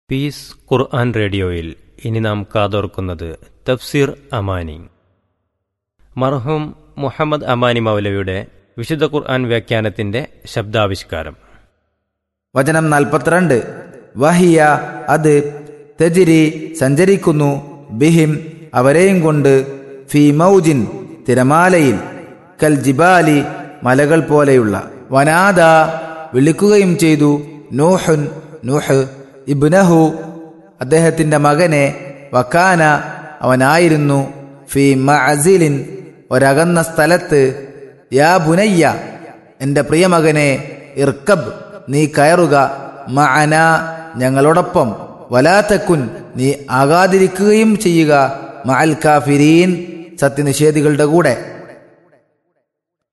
Piece ഖുർആൻ റേഡിയോയിൽ ഇനി നാം കാതോർക്കുന്നത് തഫ്സീർ അമാനി. മർഹൂം മുഹമ്മദ് അമാനി മൗലവിയുടെ വിശുദ്ധ ഖുർആൻ വ്യാഖ്യാനത്തിന്റെ ശബ്ദാവിഷ്കാരം. വചനം 42. വഹിയ അത് തജ്രി സഞ്ചരിക്കുന്നു ബിഹിം അവരെയും കൊണ്ട് ഫീ മൗജിൻ തിരമാലയിൽ കൽ ജിബാലി മലകൾ പോലെയുള്ള. വനാദ വിളിക്കുകയും ചെയ്തു നൂഹുൻ നൂഹ് ഇബ്നഹു അദ്ദേഹത്തിന്റെ മകനെ വക്കാന അവനായിരുന്നു ഫീ മഅസിലിൻ ഒരകന്ന സ്ഥലത്ത്. യാ ബുനയ്യ എൻ്റെ പ്രിയമകനെ ഇർക്കബ് നീ കയറുക മഅന ഞങ്ങളോടൊപ്പം വലാ തകുൻ നീ ആകാതിരിക്കുകയും ചെയ്യുക മഅൽ കാഫിരീൻ സത്യനിഷേധികളുടെ കൂടെ.